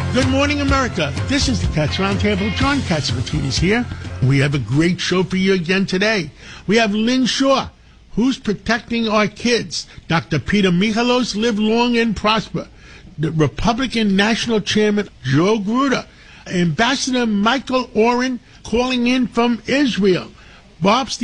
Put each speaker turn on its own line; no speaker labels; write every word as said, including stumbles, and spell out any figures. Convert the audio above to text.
Good morning, America. This is the Cats Roundtable. John Catsimatidis here. We have a great show for you again today. We have Lynn Shaw, who's protecting our kids. Doctor Peter Michalos, live long and prosper. The Republican National Chairman Joe Gruder. Ambassador Michael Oren calling in from Israel. Bob